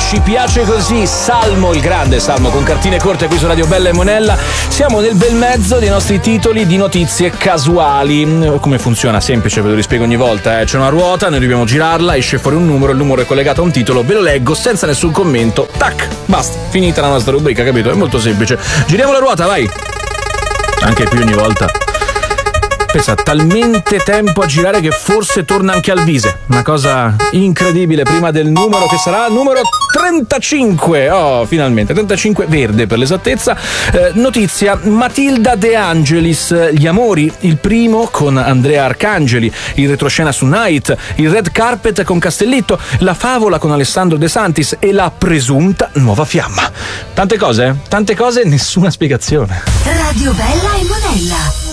Ci piace così, Salmo, il grande Salmo con cartine corte qui su Radio Bella e Monella. Siamo nel bel mezzo dei nostri titoli di notizie casuali. Come funziona? Semplice, ve lo rispiego ogni volta. C'è una ruota, noi dobbiamo girarla, esce fuori un numero, il numero è collegato a un titolo, ve lo leggo senza nessun commento. Tac, basta, finita la nostra rubrica, capito? È molto semplice. Giriamo la ruota, vai! Anche qui ogni volta. Pensa, talmente tempo a girare che forse torna anche al Vise. Una cosa incredibile, prima del numero che sarà il numero 35. Oh, finalmente, 35 verde per l'esattezza. Notizia, Matilda De Angelis, Gli amori, il primo con Andrea Arcangeli, il retroscena su Night, il red carpet con Castellitto, la favola con Alessandro De Santis e la presunta nuova fiamma. Tante cose, nessuna spiegazione. Radio Bella e Monella.